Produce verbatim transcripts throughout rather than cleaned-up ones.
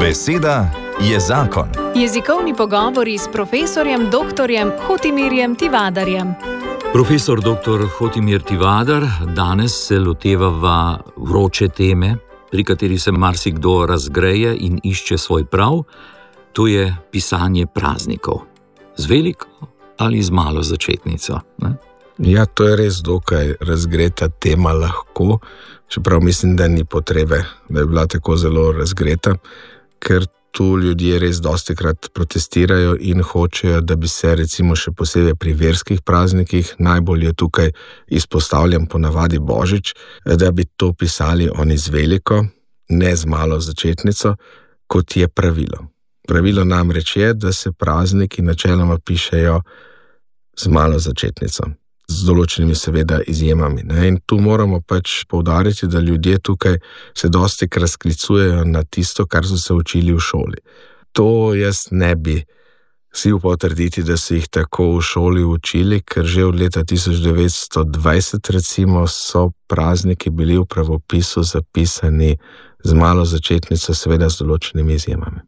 Beseda je zakon. Jezikovni pogovori s profesorjem doktorjem Hotimirjem Tivadarjem. Profesor doktor Hotimir Tivadar, danes se lotevava vroče teme, pri kateri se marsikdo razgreje in išče svoj prav, to je pisanje praznikov. Z veliko ali z malo začetnico, ne? Ja, to je res dokaj razgreta tema lahko, čeprav mislim, da ni potrebe, da je bila tako zelo razgreta, ker tu ljudje res dostikrat protestirajo in hočejo, da bi se recimo še posebej pri verskih praznikih, najbolj je tukaj izpostavljen ponavadi Božič, da bi to pisali oni z veliko, ne z malo začetnico, kot je pravilo. Pravilo namreč je, da se prazniki načeloma pišejo z malo začetnico, z določenimi seveda izjemami. Ne? In tu moramo pač poudariti, da ljudje tukaj se dostikrat sklicujejo na tisto, kar so se učili v šoli. To jaz ne bi si upal trditi, da so jih tako v šoli učili, ker že od leta tisoč devetsto dvajset recimo so prazniki bili v pravopisu zapisani z malo začetnico, seveda z določenimi izjemami.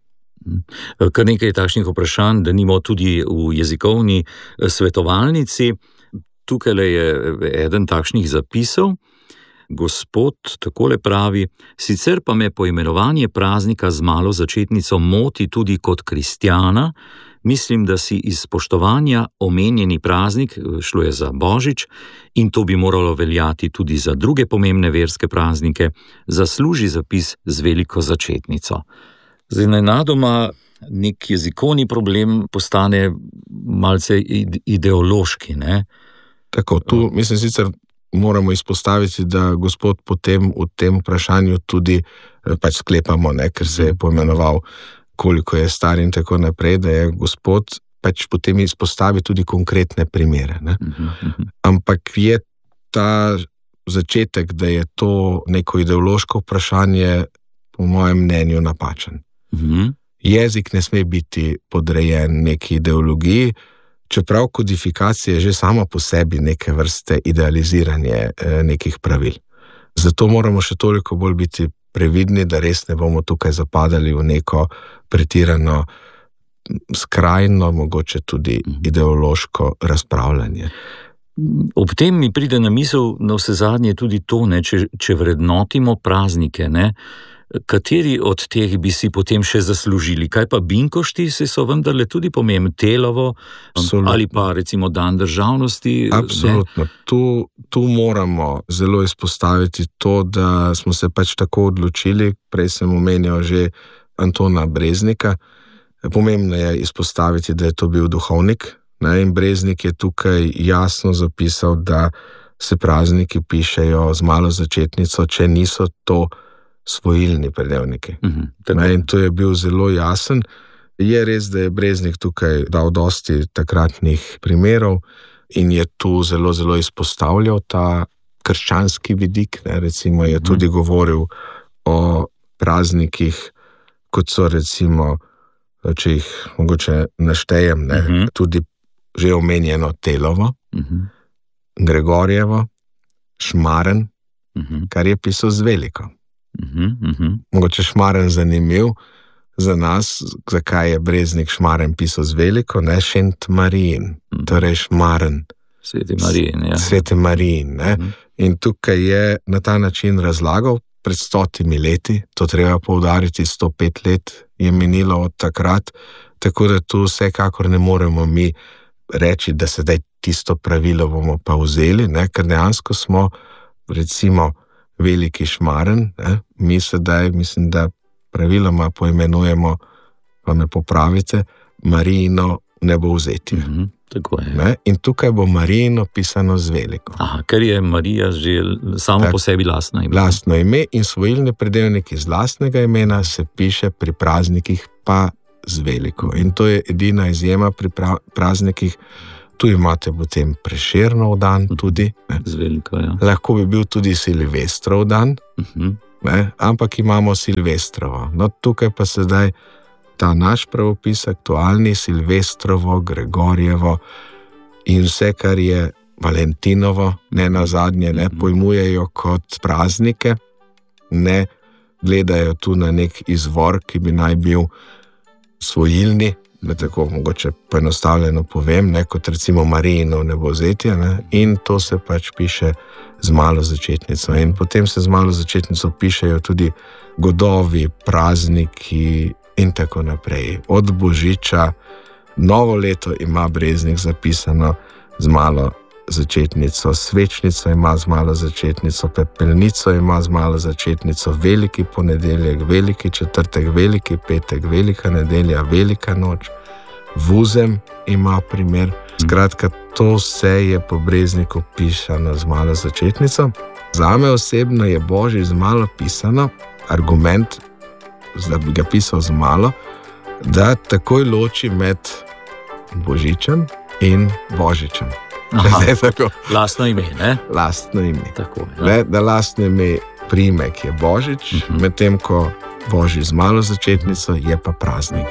Kar nekaj takšnih vprašanj, da nimo tudi v jezikovni svetovalnici. Tukaj je eden takšnih zapisov. Gospod takole pravi: sicer pa me poimenovanje praznika z malo začetnico moti tudi kot kristjana. Mislim, da si iz spoštovanja omenjeni praznik, šlo je za Božič, in to bi moralo veljati tudi za druge pomembne verske praznike, zasluži zapis z veliko začetnico. Zdaj, nenadoma nek jezikovni problem postane malce ideološki, ne? Tako, tu mislim sicer moramo izpostaviti, da gospod potem v tem vprašanju tudi pač sklepamo, ne, ker se je poimenoval, koliko je star in tako naprej, da je gospod pač potem izpostavi tudi konkretne primere, ne. Ampak je ta začetek, da je to neko ideološko vprašanje, po mojem mnenju napačen. Jezik ne sme biti podrejen neki ideologiji, čeprav kodifikacija je že sama po sebi neke vrste idealiziranje nekih pravil. Zato moramo še toliko bolj biti previdni, da res ne bomo tukaj zapadali v neko pretirano, skrajno, mogoče tudi ideološko razpravljanje. Ob tem mi pride na misel na vse zadnje tudi to, ne, če, če vrednotimo praznike, ne, kateri od teh bi si potem še zaslužili? Kaj pa binkošti, se so vendarle tudi pomembni, Telovo, Absolutno. Ali pa recimo dan državnosti? Absolutno. Tu, tu moramo zelo izpostaviti to, da smo se pač tako odločili, prej sem omenjal že Antona Breznika. Pomembno je izpostaviti, da je to bil duhovnik, ne, in Breznik je tukaj jasno zapisal, da se prazniki pišejo z malo začetnico, če niso to svojilni pridevniki. Uh-huh, ne, in to je bil zelo jasen. Je res, da je Breznik tukaj dal dosti takratnih primerov in je tu zelo, zelo izpostavljal ta krščanski vidik, ne, recimo je tudi uh-huh. govoril o praznikih, kot so recimo, če jih mogoče naštejem, ne, uh-huh. tudi že omenjeno Telovo, uh-huh. Gregorjevo, Šmaren, uh-huh. kar je pisal z veliko. Uhum, uhum. Mogoče Šmaren zanimiv za nas, zakaj je Breznik Šmaren pisal z veliko, ne, Šent Marijin, uhum. torej Šmaren. Sveti Marijin, ja. Sveti Marijin, ne. Uhum. In tukaj je na ta način razlagal pred stotimi leti, to treba poudariti, sto pet let je minilo od takrat, tako da tu vsekakor ne moremo mi reči, da sedaj tisto pravilo bomo pa vzeli, ne, ker dejansko smo recimo veliki Šmaren, ne? Mi sedaj, mislim, da praviloma poimenujemo, pa me popravite, Marijino nebovzetje. Mm-hmm, tako je. Ne? In tukaj bo Marijino pisano z veliko. Aha, ker je Marija že samo tak, po sebi lastno ime. Lastno ime in svojilni pridevniki z lastnega imena se piše pri praznikih pa z veliko. In to je edina izjema pri pra- praznikih. Tu imate potem Prešernov dan tudi. Ne? Z veliko, ja. Lahko bi bil tudi Silvestrov dan, uh-huh. ne? Ampak imamo Silvestrovo. No, tukaj pa sedaj ta naš pravopis aktualni, Silvestrovo, Gregorjevo in vse, kar je Valentinovo, ne nazadnje, ne, uh-huh. pojmujejo kot praznike, ne gledajo tu na nek izvor, ki bi naj bil svojilni, da tako mogoče poenostavljeno povem, ne, kot recimo Marijino nebovzetje, ne, in to se pač piše z malo začetnico. In potem se z malo začetnico pišejo tudi godovi, prazniki in tako naprej. Od Božiča, novo leto ima Breznik zapisano z malo začetnico, svečnico ima z malo začetnico, pepelnico ima z malo začetnico, veliki ponedeljek, veliki četrtek, veliki petek, velika nedelja, velika noč, vuzem ima primer. Skratka, to vse je po Brezniku pisano z malo začetnico. Zame osebno je Božič z malo pisano, argument, da bi ga pisal z malo, da takoj loči med Božičem in Božičem. Lastno ime, ne? Lastno ime. Tako, ja. Le, da lastno ime primek je Božič, uh-huh. medtem ko Božič z malo začetnico je pa praznik.